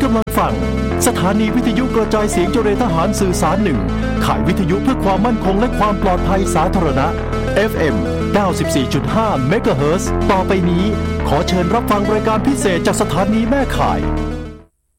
ำลังฟังสถานีวิทยุกระจายเสียงเจริญทหารสื่อสารหนึ่งข่ายวิทยุเพื่อความมั่นคงและความปลอดภัยสาธารณะ FM 94.5 เมกะเฮิรตซ์ต่อไปนี้ขอเชิญรับฟังรายการพิเศษจากสถานีแม่ข่าย